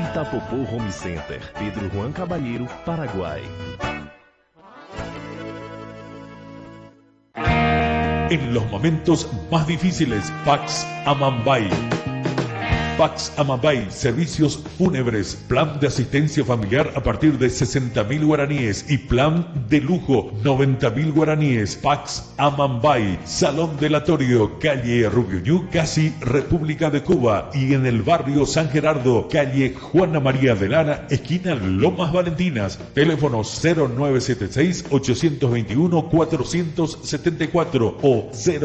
Itapopó Home Center, Pedro Juan Caballero, Paraguay. En los momentos más difíciles, Pax Amambay. Pax Amambay, servicios fúnebres, plan de asistencia familiar a partir de 60.000 guaraníes y plan de lujo 90.000 guaraníes. Pax Amambay, Salón Delatorio, calle Rubiuñú, casi República de Cuba, y en el barrio San Gerardo, calle Juana María de Lara, esquina Lomas Valentinas. Teléfono 0976-821-474 o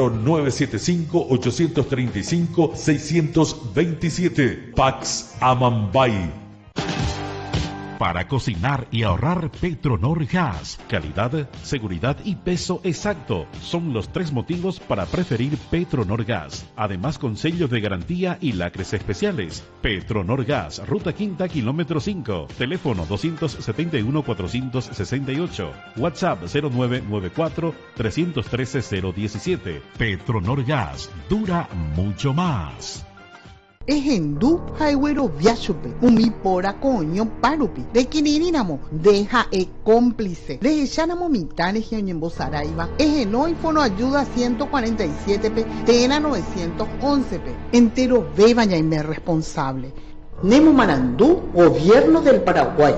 0975-835-627. Pax Amambay. Para cocinar y ahorrar, Petronor Gas. Calidad, seguridad y peso exacto son los 3 motivos para preferir Petronor Gas. Además, con sellos de garantía y lacres especiales. Petronor Gas, Ruta Quinta, kilómetro 5. Teléfono 271-468. WhatsApp 0994-313-017. Petronor Gas, dura mucho más. Ejendu Highway Viachupe, Umipora Coño Parupi, de Quinirinamo, deja cómplice, de Echanamo Mitanes y Saraiva, Ejenoi Fono Ayuda 147p, Tena 911p, entero Bebaña y me responsable. Nemo Marandú, Gobierno del Paraguay.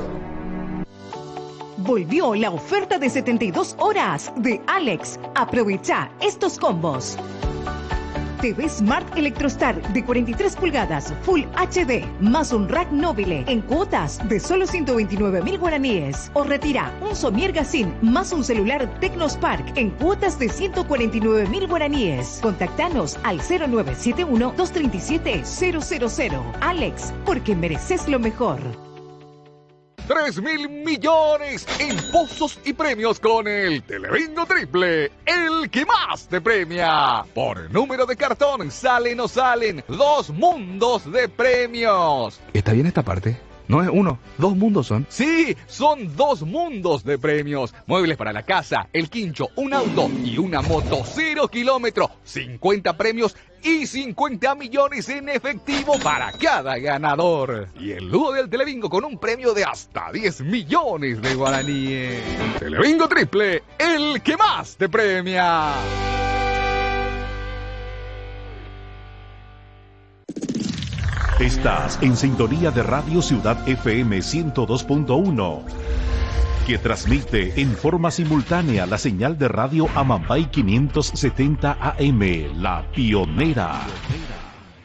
Volvió la oferta de 72 horas de Alex. Aprovecha estos combos. TV Smart Electrostar de 43 pulgadas Full HD más un rack Nobile en cuotas de solo 129.000 guaraníes. O retira un Somier Gacin más un celular Tecnospark en cuotas de 149.000 guaraníes. Contactanos al 0971-237-000. Alex, porque mereces lo mejor. 3.000 millones en pozos y premios con el Telebingo Triple, el que más te premia. Por número de cartón, salen o salen 2 mundos de premios. ¿Está bien esta parte? No es 1, 2 mundos son. Sí, son 2 mundos de premios. Muebles para la casa, el quincho, un auto y una moto 0 kilómetros. 50 premios y 50 millones en efectivo para cada ganador. Y el Ludo del Telebingo con un premio de hasta 10 millones de guaraníes. Telebingo Triple, el que más te premia. Estás en sintonía de Radio Ciudad FM 102.1, que transmite en forma simultánea la señal de Radio Amambay 570 AM, La Pionera.